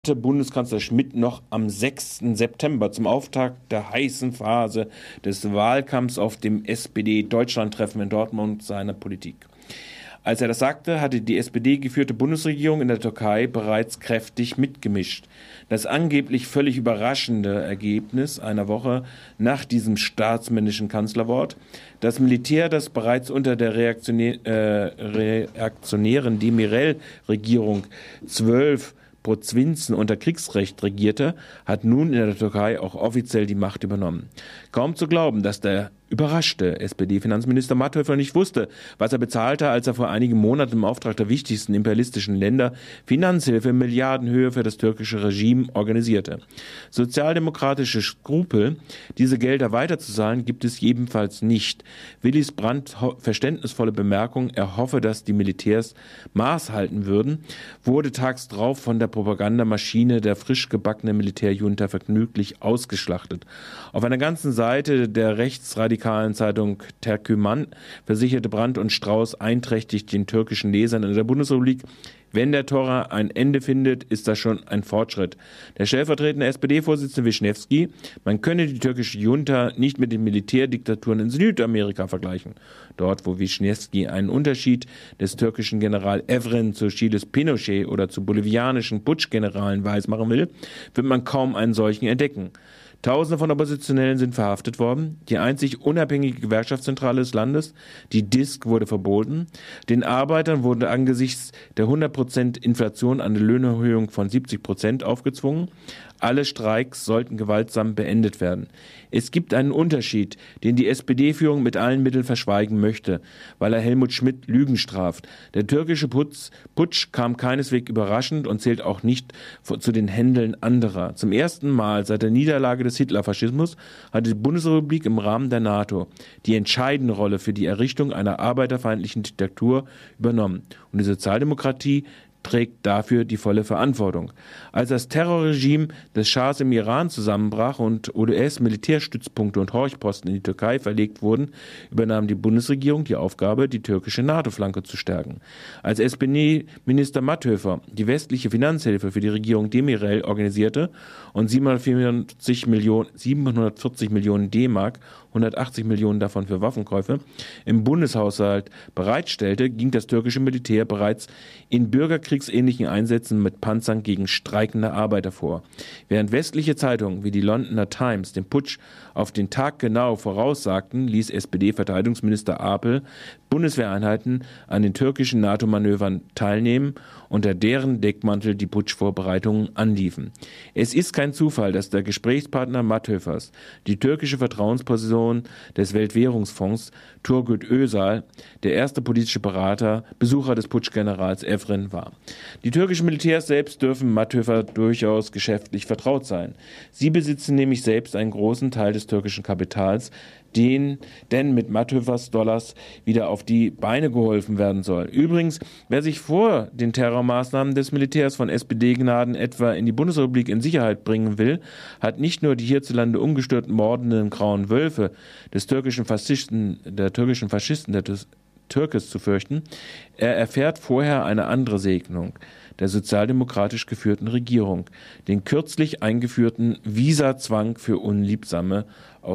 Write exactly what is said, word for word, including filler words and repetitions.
Bundeskanzler Schmidt noch am sechsten September zum Auftakt der heißen Phase des Wahlkampfs auf dem S P D-Deutschland-Treffen in Dortmund seine Politik. Als er das sagte, hatte die S P D-geführte Bundesregierung in der Türkei bereits kräftig mitgemischt. Das angeblich völlig überraschende Ergebnis einer Woche nach diesem staatsmännischen Kanzlerwort: Das Militär, das bereits unter der Reaktionä äh, reaktionären Demirel-Regierung zwölf Provinzen unter Kriegsrecht regierte, hat nun in der Türkei auch offiziell die Macht übernommen. Kaum zu glauben, dass der überraschte S P D-Finanzminister Mathöfer nicht wusste, was er bezahlte, als er vor einigen Monaten im Auftrag der wichtigsten imperialistischen Länder Finanzhilfe in Milliardenhöhe für das türkische Regime organisierte. Sozialdemokratische Skrupel, diese Gelder weiterzuzahlen, gibt es jedenfalls nicht. Willis Brandt verständnisvolle Bemerkung, er hoffe, dass die Militärs Maß halten würden, wurde tags drauf von der Propagandamaschine der frisch gebackenen Militärjunta vergnüglich ausgeschlachtet. Auf einer ganzen Seite der rechtsradikalen Zeitung Terküman versicherte Brandt und Strauß einträchtig den türkischen Lesern in der Bundesrepublik: Wenn der Terror ein Ende findet, ist das schon ein Fortschritt. Der stellvertretende S P D-Vorsitzende Wischnewski: Man könne die türkische Junta nicht mit den Militärdiktaturen in Südamerika vergleichen. Dort, wo Wischnewski einen Unterschied des türkischen General Evren zu Chiles Pinochet oder zu bolivianischen Putschgeneralen weismachen will, wird man kaum einen solchen entdecken. Tausende von Oppositionellen sind verhaftet worden. Die einzig unabhängige Gewerkschaftszentrale des Landes, die D I S K, wurde verboten. Den Arbeitern wurde angesichts der hundert Prozent Inflation eine Lohnerhöhung von siebzig Prozent aufgezwungen. Alle Streiks sollten gewaltsam beendet werden. Es gibt einen Unterschied, den die S P D-Führung mit allen Mitteln verschweigen möchte, weil er Helmut Schmidt Lügen straft. Der türkische Putsch, Putsch kam keineswegs überraschend und zählt auch nicht zu den Händeln anderer. Zum ersten Mal seit der Niederlage des Hitlerfaschismus hatte die Bundesrepublik im Rahmen der NATO die entscheidende Rolle für die Errichtung einer arbeiterfeindlichen Diktatur übernommen. Und die Sozialdemokratie trägt dafür die volle Verantwortung. Als das Terrorregime des Schahs im Iran zusammenbrach und U S-Militärstützpunkte und Horchposten in die Türkei verlegt wurden, übernahm die Bundesregierung die Aufgabe, die türkische NATO-Flanke zu stärken. Als S P D-Minister Mathöfer die westliche Finanzhilfe für die Regierung Demirel organisierte und siebenhundertvierzig Millionen D-Mark, hundertachtzig Millionen davon für Waffenkäufe, im Bundeshaushalt bereitstellte, ging das türkische Militär bereits in bürgerkriegsähnlichen Einsätzen mit Panzern gegen streikende Arbeiter vor. Während westliche Zeitungen wie die Londoner Times den Putsch auf den Tag genau voraussagten, ließ S P D-Verteidigungsminister Apel Bundeswehreinheiten an den türkischen NATO-Manövern teilnehmen, unter deren Deckmantel die Putschvorbereitungen anliefen. Es ist kein Zufall, dass der Gesprächspartner Mathöfers, die türkische Vertrauensperson des Weltwährungsfonds, Turgut Özal, der erste politische Berater, Besucher des Putschgenerals Evren war. Die türkischen Militärs selbst dürfen Mathöfer durchaus geschäftlich vertraut sein. Sie besitzen nämlich selbst einen großen Teil des türkischen Kapitals, den denn mit Mathöfers Dollars wieder auf die Beine geholfen werden soll. Übrigens, wer sich vor den Terrormaßnahmen des Militärs von S P D-Gnaden etwa in die Bundesrepublik in Sicherheit bringen will, hat nicht nur die hierzulande ungestört mordenden grauen Wölfe des türkischen Faschisten, der türkischen Faschisten der Türkis zu fürchten, er erfährt vorher eine andere Segnung der sozialdemokratisch geführten Regierung, den kürzlich eingeführten Visazwang für Unliebsame